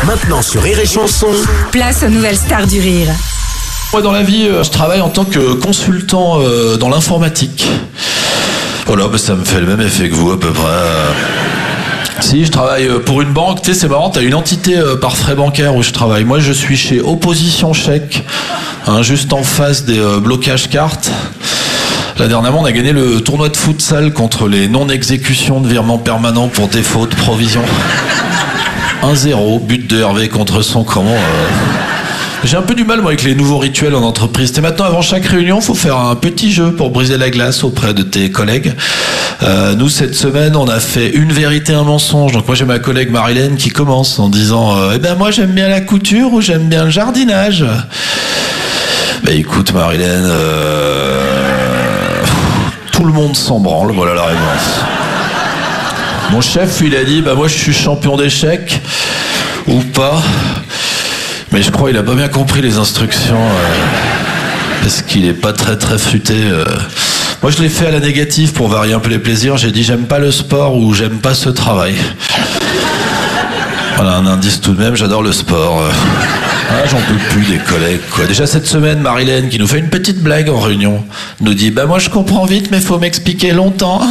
Maintenant sur Rire et Chanson. Place aux nouvelles stars du rire. Moi, dans la vie, je travaille en tant que consultant dans l'informatique. Voilà, ça me fait le même effet que vous, à peu près. Si, je travaille pour une banque. Tu sais, c'est marrant, t'as une entité par frais bancaires où je travaille. Moi, je suis chez Opposition Chèque, juste en face des blocages cartes. Là, dernièrement, on a gagné le tournoi de futsal contre les non-exécutions de virements permanents pour défaut de provision. 1-0, but de Hervé contre son camp. J'ai un peu du mal, moi, avec les nouveaux rituels en entreprise. Maintenant, avant chaque réunion, il faut faire un petit jeu pour briser la glace auprès de tes collègues. Nous, cette semaine, on a fait une vérité, un mensonge. Donc moi, j'ai ma collègue Marilène qui commence en disant moi, j'aime bien la couture ou j'aime bien le jardinage. Écoute, Marilène, tout le monde s'en branle, voilà la réponse. Mon chef, il a dit, moi, je suis champion d'échecs ou pas. Mais je crois qu'il a pas bien compris les instructions, parce qu'il est pas très futé. Moi, je l'ai fait à la négative pour varier un peu les plaisirs. J'ai dit j'aime pas le sport ou j'aime pas ce travail. Voilà un indice tout de même, j'adore le sport. J'en peux plus des collègues, quoi. Déjà cette semaine, Marilène, qui nous fait une petite blague en réunion, nous dit moi je comprends vite, mais faut m'expliquer longtemps.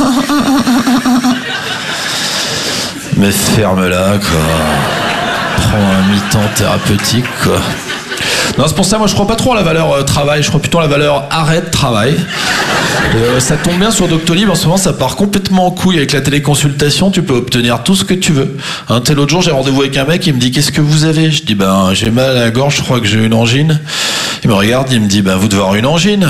Mais ferme-la, quoi. Prends un mi-temps thérapeutique, quoi. Non, c'est pour ça, moi je crois pas trop à la valeur travail, je crois plutôt à la valeur arrêt de travail. Ça tombe bien sur Doctolib, en ce moment ça part complètement en couille avec la téléconsultation, tu peux obtenir tout ce que tu veux. L'autre jour j'ai rendez-vous avec un mec, il me dit qu'est-ce que vous avez? Je dis j'ai mal à la gorge, je crois que j'ai une angine. Il me regarde, il me dit vous devez avoir une angine.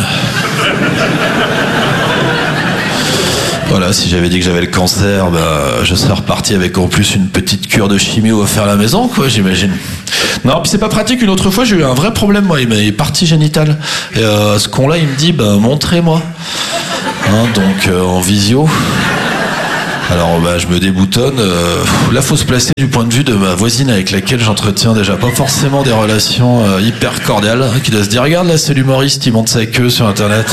Voilà, si j'avais dit que j'avais le cancer, je serais reparti avec en plus une petite cure de chimio offerte à la maison, quoi, j'imagine. Non, puis c'est pas pratique. Une autre fois, j'ai eu un vrai problème, moi, il m'a partie génitale. Et ce con-là, il me dit, montrez-moi. Donc, en visio. Alors, je me déboutonne. Là, faut se placer du point de vue de ma voisine avec laquelle j'entretiens déjà pas forcément des relations hyper cordiales, qui doit se dire, regarde, là, c'est l'humoriste, il monte sa queue sur Internet.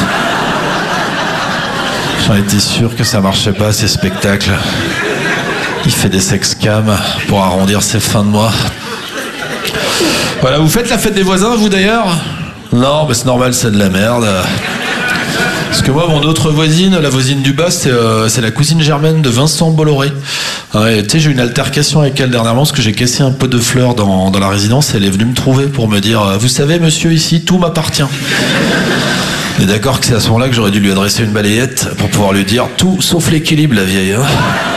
J'en étais sûr que ça marchait pas, ces spectacles. Il fait des sexcams pour arrondir ses fins de mois. Voilà, vous faites la fête des voisins, vous d'ailleurs? Non, c'est normal, c'est de la merde. Parce que moi, mon autre voisine, la voisine du bas, c'est la cousine germaine de Vincent Bolloré. Tu sais, j'ai eu une altercation avec elle dernièrement parce que j'ai cassé un pot de fleurs dans la résidence. Elle est venue me trouver pour me dire vous savez, monsieur, ici, tout m'appartient. On est d'accord que c'est à ce moment-là que j'aurais dû lui adresser une balayette pour pouvoir lui dire tout sauf l'équilibre, la vieille.